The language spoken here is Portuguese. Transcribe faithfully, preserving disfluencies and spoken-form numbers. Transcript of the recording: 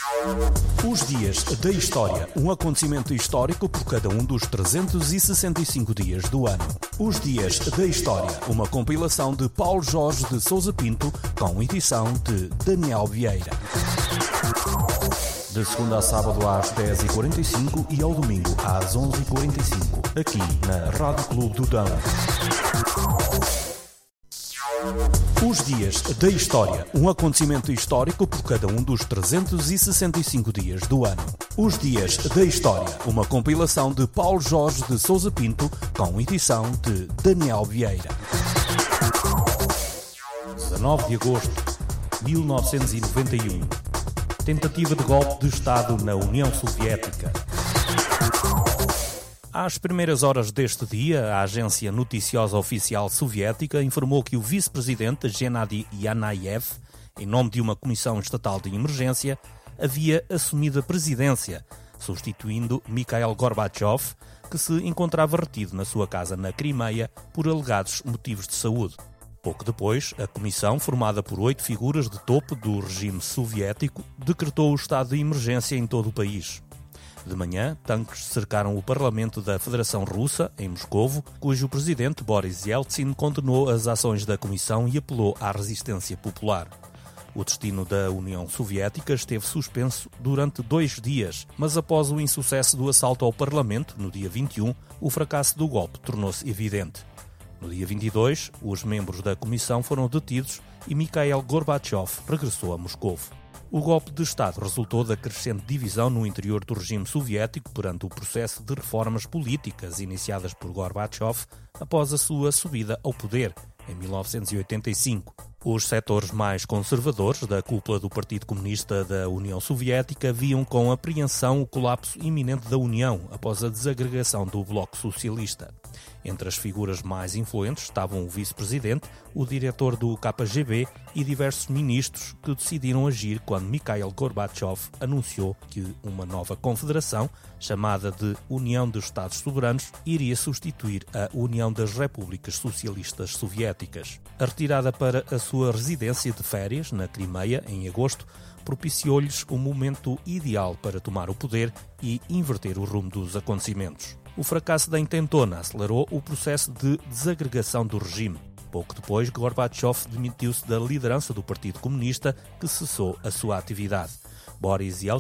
Os dias da história, um acontecimento histórico por cada um dos trezentos e sessenta e cinco dias do ano. Os dias da história, uma compilação de Paulo Jorge de Sousa Pinto, com edição de Daniel Vieira. De segunda a sábado às dez e quarenta e cinco e ao domingo às onze e quarenta e cinco, aqui na Rádio Clube do Dão. Os dias da história, um acontecimento histórico por cada um dos trezentos e sessenta e cinco dias do ano. Os dias da história, uma compilação de Paulo Jorge de Sousa Pinto, com edição de Daniel Vieira. dezanove de agosto de mil novecentos e noventa e um. Tentativa de golpe de Estado na União Soviética. Às primeiras horas deste dia, a agência noticiosa oficial soviética informou que o vice-presidente Gennady Yanayev, em nome de uma comissão estatal de emergência, havia assumido a presidência, substituindo Mikhail Gorbachev, que se encontrava retido na sua casa na Crimeia por alegados motivos de saúde. Pouco depois, a comissão, formada por oito figuras de topo do regime soviético, decretou o estado de emergência em todo o país. De manhã, tanques cercaram o Parlamento da Federação Russa, em Moscovo, cujo presidente Boris Yeltsin condenou as ações da comissão e apelou à resistência popular. O destino da União Soviética esteve suspenso durante dois dias, mas após o insucesso do assalto ao Parlamento, no dia vinte e um, o fracasso do golpe tornou-se evidente. No dia vinte e dois, os membros da comissão foram detidos e Mikhail Gorbachev regressou a Moscovo. O golpe de Estado resultou da crescente divisão no interior do regime soviético perante o processo de reformas políticas iniciadas por Gorbachev após a sua subida ao poder, em mil novecentos e oitenta e cinco. Os setores mais conservadores da cúpula do Partido Comunista da União Soviética viam com apreensão o colapso iminente da União após a desagregação do Bloco Socialista. Entre as figuras mais influentes estavam o vice-presidente, o diretor do K G B e diversos ministros que decidiram agir quando Mikhail Gorbachev anunciou que uma nova confederação, chamada de União dos Estados Soberanos, iria substituir a União das Repúblicas Socialistas Soviéticas. A retirada para a sua residência de férias, na Crimeia, em agosto, propiciou-lhes o momento ideal para tomar o poder e inverter o rumo dos acontecimentos. O fracasso da intentona acelerou o processo de desagregação do regime. Pouco depois, Gorbachev demitiu-se da liderança do Partido Comunista, que cessou a sua atividade. Boris Yeltsin